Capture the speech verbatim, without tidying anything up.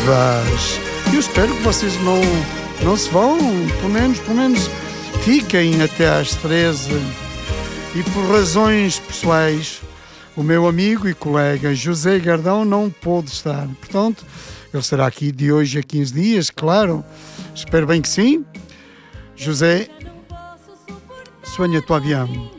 vivas. Eu espero que vocês não, não se vão, pelo menos, pelo menos fiquem até às treze. E por razões pessoais, o meu amigo e colega José Gardão não pôde estar. Portanto, ele estará aqui de hoje a quinze dias, claro. Espero bem que sim. José, soigne-toi bien.